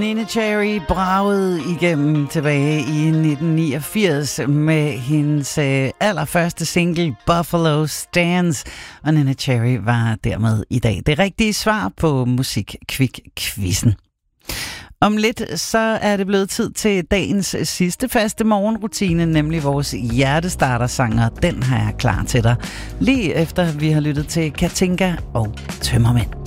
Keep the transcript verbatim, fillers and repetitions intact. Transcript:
Neneh Cherry bragede igennem tilbage i nitten niogfirs med hendes øh, allerførste single Buffalo Stance, og Neneh Cherry var dermed i dag det rigtige svar på Musikquiz-quizzen. Om lidt så er det blevet tid til dagens sidste faste morgenrutine, nemlig vores hjertestartersanger. Den har jeg klar til dig, lige efter vi har lyttet til Katinka og Tømmermænd.